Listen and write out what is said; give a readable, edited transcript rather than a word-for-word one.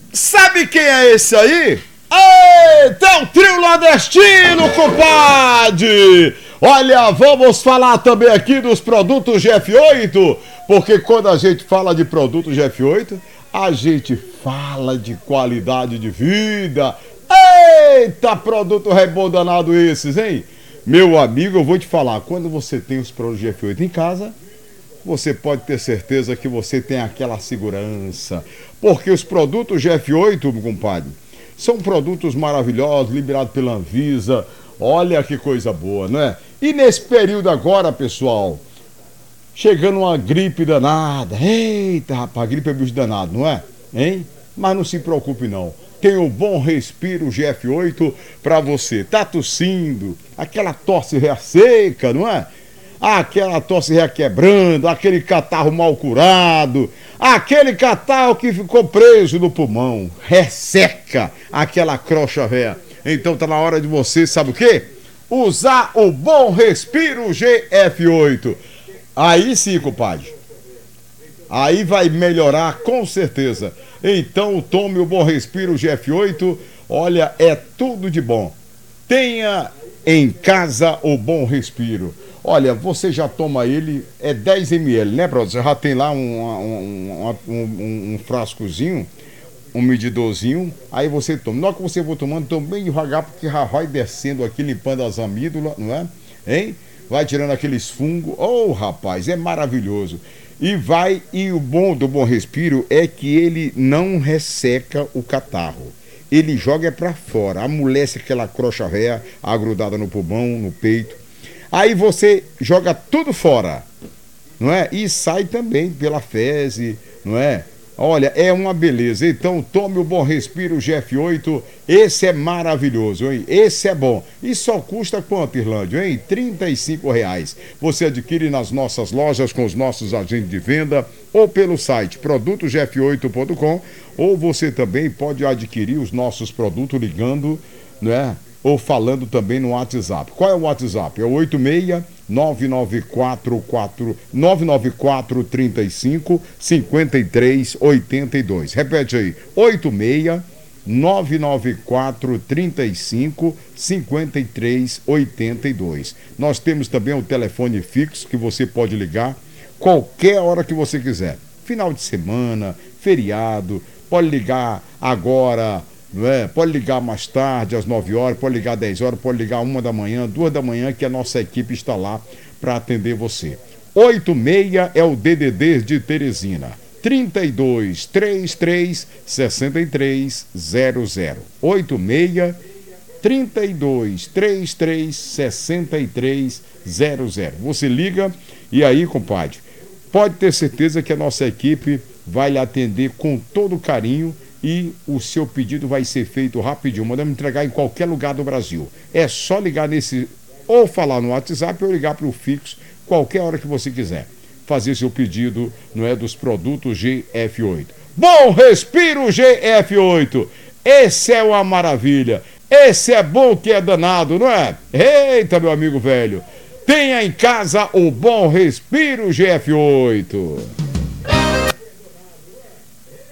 Sabe quem é esse aí? Eita, o trio nordestino, compadre! Olha, vamos falar também aqui dos produtos GF8, porque quando a gente fala de produtos GF8, a gente fala de qualidade de vida. Eita, produto rebondanado esses, hein? Meu amigo, eu vou te falar, quando você tem os produtos GF8 em casa, você pode ter certeza que você tem aquela segurança. Porque os produtos GF8, meu compadre, são produtos maravilhosos, liberados pela Anvisa. Olha que coisa boa, não é? E nesse período agora, pessoal, chegando uma gripe danada. Eita, rapaz, gripe é bicho danado, não é? Hein? Mas não se preocupe não. Tem o Bom Respiro GF8 pra você. Tá tossindo, aquela tosse seca, não é? Aquela tosse requebrando, aquele catarro mal curado, aquele catarro que ficou preso no pulmão, resseca aquela crocha véia. Então tá na hora de você, sabe o quê? Usar o Bom Respiro GF8. Aí sim, compadre. Aí vai melhorar com certeza. Então tome o Bom Respiro GF8. Olha, é tudo de bom. Tenha em casa o Bom Respiro. Olha, você já toma ele, é 10 ml, né, brother? Você já tem lá um frascozinho, um medidorzinho, aí você toma. Na hora que você for tomando, toma bem devagar, porque já vai descendo aqui, limpando as amígdalas, não é? Hein? Vai tirando aqueles fungos. Oh, rapaz, é maravilhoso. E o bom do Bom Respiro é que ele não resseca o catarro. Ele joga pra fora, amolece aquela crocha véia agrudada no pulmão, no peito. Aí você joga tudo fora, não é? E sai também pela fezes, não é? Olha, é uma beleza. Então tome o Bom Respiro GF8, esse é maravilhoso, hein? Esse é bom. E só custa quanto, Irlândia, hein? R$35. Você adquire nas nossas lojas com os nossos agentes de venda ou pelo site produtosgf8.com, ou você também pode adquirir os nossos produtos ligando, né? Ou falando também no WhatsApp. Qual é o WhatsApp? É o 86-994-35-53-82. Repete aí, 86-994-35-53-82. Nós temos também o telefone fixo que você pode ligar qualquer hora que você quiser. Final de semana, feriado, pode ligar agora, não é? Pode ligar mais tarde, às 9 horas, pode ligar às 10 horas, pode ligar 1 da manhã, 2 da manhã, que a nossa equipe está lá para atender você. 86 é o DDD de Teresina. 32 33 63 00. 86 32 33 63 00. Você liga e aí, compadre, pode ter certeza que a nossa equipe vai lhe atender com todo carinho e o seu pedido vai ser feito rapidinho. Mandamos entregar em qualquer lugar do Brasil. É só ligar nesse, ou falar no WhatsApp, ou ligar para o fixo, qualquer hora que você quiser. Fazer seu pedido, não é, dos produtos GF8. Bom Respiro GF8. Esse é uma maravilha. Esse é bom que é danado, não é? Eita, meu amigo velho. Tenha em casa o Bom Respiro GF8.